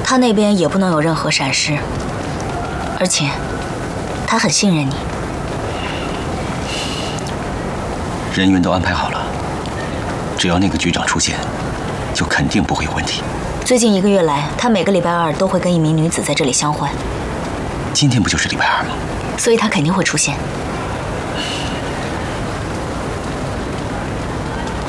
他那边也不能有任何闪失，而且他很信任你。 人员都安排好了，只要那个局长出现，就肯定不会有问题。 最近1个月来，他每个礼拜2都会跟一名女子在这里相会。 今天不就是礼拜2吗？ 所以他肯定会出现。